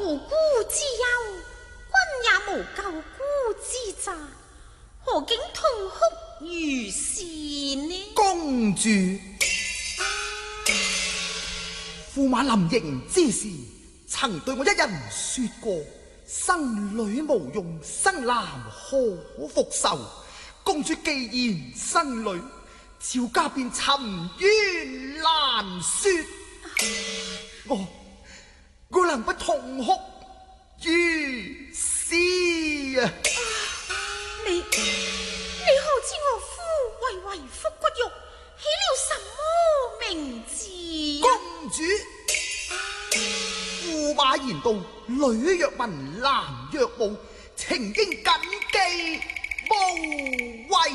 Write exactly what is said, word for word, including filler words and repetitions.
無辜之憂，君也無救孤之責，何竟痛哭如是呢？ 公主，駙馬臨營之時，曾對我一人說過：生女無用，生男何可復仇？公主既然生女，趙家便沉冤難說。我我能不痛哭如是啊？ 你你何知我夫為為腹骨肉，起了什麼名字？ 公主，駙馬言道：女若聞，男若母，情應謹記無違。